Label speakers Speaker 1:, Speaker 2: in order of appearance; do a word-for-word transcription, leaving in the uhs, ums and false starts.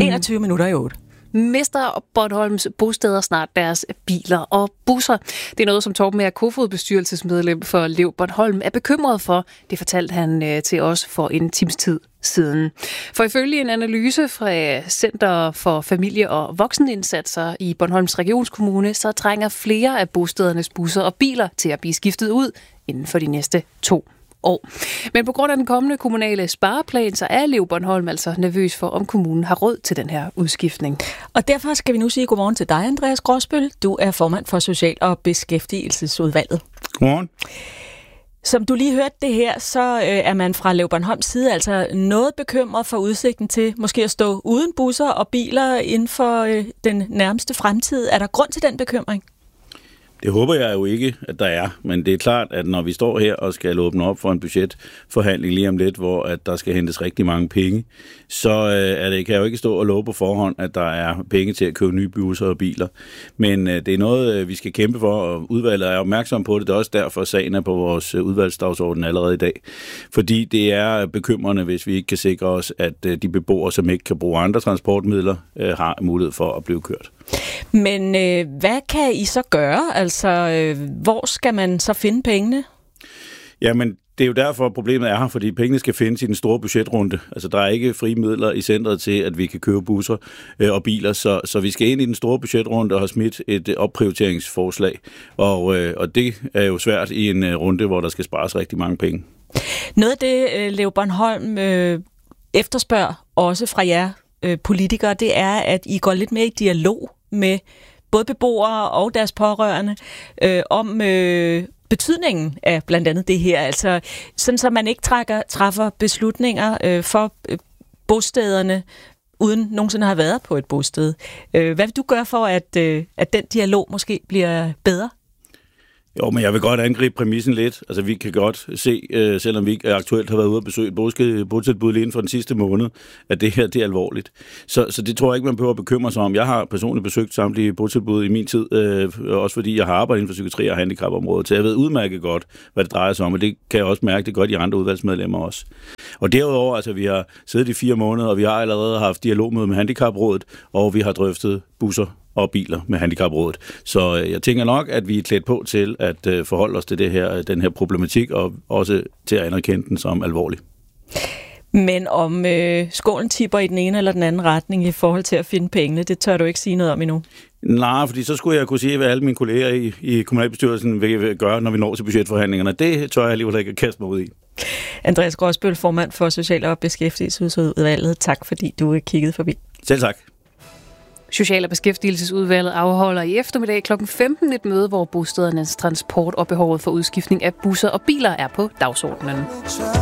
Speaker 1: enogtyve minutter i otte.
Speaker 2: Mister Bornholms bosteder snart deres biler og busser? Det er noget, som Torben Ager Kofod, bestyrelsesmedlem for Lev Bornholm, er bekymret for. Det fortalte han øh, til os for en times tid siden. For ifølge en analyse fra Center for Familie- og Voksenindsatser i Bornholms Regionskommune, så trænger flere af bostedernes busser og biler til at blive skiftet ud inden for de næste to år. Men på grund af den kommende kommunale spareplan, så er Lev Bornholm altså nervøs for, om kommunen har råd til den her udskiftning.
Speaker 1: Og derfor skal vi nu sige godmorgen til dig, Andreas Gråsbøl. Du er formand for Social- og Beskæftigelsesudvalget.
Speaker 3: Godmorgen.
Speaker 1: Som du lige hørte det her, så øh, er man fra Lev Bornholms side altså noget bekymret for udsigten til måske at stå uden busser og biler inden for øh, den nærmeste fremtid. Er der grund til den bekymring?
Speaker 3: Det håber jeg jo ikke, at der er, men det er klart, at når vi står her og skal åbne op for en budgetforhandling lige om lidt, hvor at der skal hentes rigtig mange penge, så øh, er det, kan jeg jo ikke stå og love på forhånd, at der er penge til at købe nye busser og biler. Men øh, det er noget, øh, vi skal kæmpe for, og udvalget er opmærksom på det. Det er også derfor, sagen er på vores øh, udvalgsdagsorden allerede i dag. Fordi det er bekymrende, hvis vi ikke kan sikre os, at øh, de beboere, som ikke kan bruge andre transportmidler, øh, har mulighed for at blive kørt.
Speaker 1: Men øh, hvad kan I så gøre? Altså, øh, hvor skal man så finde pengene?
Speaker 3: Jamen, det er jo derfor, problemet er her, fordi pengene skal findes i den store budgetrunde. Altså, der er ikke frie midler i centret til, at vi kan købe busser øh, og biler, så, så vi skal ind i den store budgetrunde og have smidt et øh, opprioriteringsforslag. Og, øh, og det er jo svært i en øh, runde, hvor der skal spares rigtig mange penge.
Speaker 1: Noget af det, øh, Lev Bornholm øh, efterspørger også fra jer øh, politikere, det er, at I går lidt mere i dialog med både beboere og deres pårørende øh, om øh, betydningen af blandt andet det her. Altså sådan, så man ikke trækker, træffer beslutninger øh, for øh, bostederne, uden nogensinde har været på et bosted. Øh, hvad vil du gøre for, at, øh, at den dialog måske bliver bedre?
Speaker 3: Jo, men jeg vil godt angribe præmissen lidt. Altså, vi kan godt se, øh, selvom vi ikke aktuelt har været ude at besøge et botilbud lige inden for den sidste måned, at det her, det er alvorligt. Så, så det tror jeg ikke, man behøver at bekymre sig om. Jeg har personligt besøgt samtlige botilbud i min tid, øh, også fordi jeg har arbejdet inden for psykiatri og handicapområdet, så jeg ved udmærket godt, hvad det drejer sig om, og det kan jeg også mærke, det godt de andre udvalgsmedlemmer også. Og derudover, altså, vi har siddet i fire måneder, og vi har allerede haft dialogmøde med Handicaprådet, og vi har drøftet busser og biler med Handicaprådet. Så jeg tænker nok, at vi er klædt på til at forholde os til det her, den her problematik, og også til at anerkende den som alvorlig.
Speaker 1: Men om øh, skålen tipper i den ene eller den anden retning i forhold til at finde pengene, det tør du ikke sige noget om endnu?
Speaker 3: Nej, fordi så skulle jeg kunne sige, hvad alle mine kolleger i, i kommunalbestyrelsen vil gøre, når vi når til budgetforhandlingerne. Det tør jeg alligevel ikke at kaste mig ud i.
Speaker 2: Andreas Gråsbøl, formand for Social- og Beskæftigelsesudvalget. Tak fordi du kiggede forbi.
Speaker 3: Selv tak.
Speaker 2: Social- og Beskæftigelsesudvalget afholder i eftermiddag klokken femten et møde, hvor bostedernes transport og behovet for udskiftning af busser og biler er på dagsordenen.